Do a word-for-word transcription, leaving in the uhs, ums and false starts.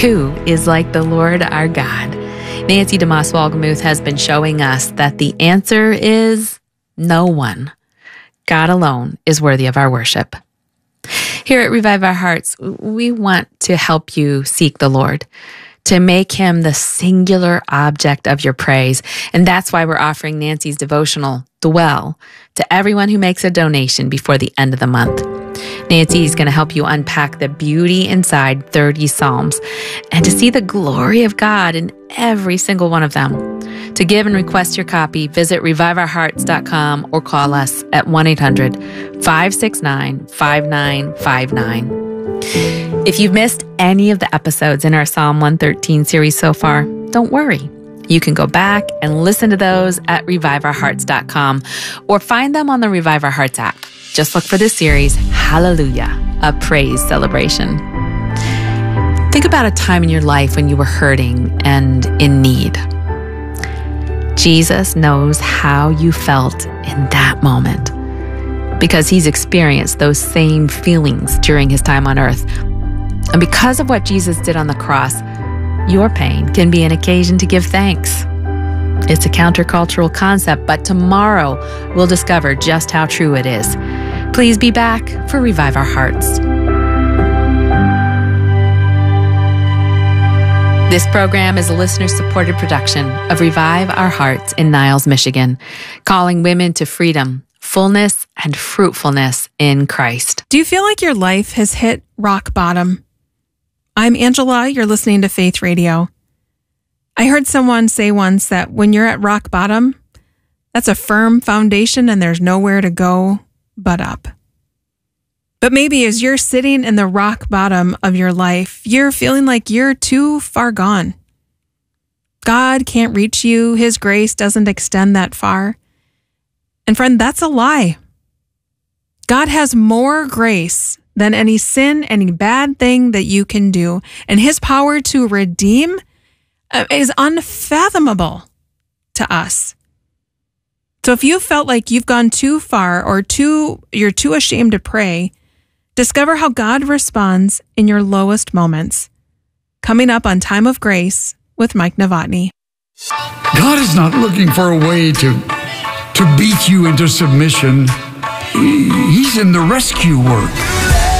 Who is like the Lord our God? Nancy DeMoss Wolgemuth has been showing us that the answer is no one. God alone is worthy of our worship. Here at Revive Our Hearts, we want to help you seek the Lord, to make him the singular object of your praise. And that's why we're offering Nancy's devotional, Dwell, to everyone who makes a donation before the end of the month. Nancy is going to help you unpack the beauty inside thirty Psalms and to see the glory of God in every single one of them. To give and request your copy, visit revive our hearts dot com or call us at one eight hundred, five six nine, five nine five nine. If you've missed any of the episodes in our Psalm one thirteen series so far, don't worry. You can go back and listen to those at revive our hearts dot com or find them on the Revive Our Hearts app. Just look for this series, Hallelujah, a praise celebration. Think about a time in your life when you were hurting and in need. Jesus knows how you felt in that moment because he's experienced those same feelings during his time on earth. And because of what Jesus did on the cross, your pain can be an occasion to give thanks. It's a countercultural concept, but tomorrow we'll discover just how true it is. Please be back for Revive Our Hearts. This program is a listener-supported production of Revive Our Hearts in Niles, Michigan, calling women to freedom, fullness, and fruitfulness in Christ. Do you feel like your life has hit rock bottom? I'm Angela. You're listening to Faith Radio. I heard someone say once that when you're at rock bottom, that's a firm foundation and there's nowhere to go but up. But maybe as you're sitting in the rock bottom of your life, you're feeling like you're too far gone. God can't reach you. His grace doesn't extend that far. And friend, that's a lie. God has more grace than any sin, any bad thing that you can do. And his power to redeem is unfathomable to us. So if you felt like you've gone too far or too, you're too ashamed to pray, discover how God responds in your lowest moments. Coming up on Time of Grace with Mike Novotny. God is not looking for a way to, to beat you into submission. He's in the rescue work.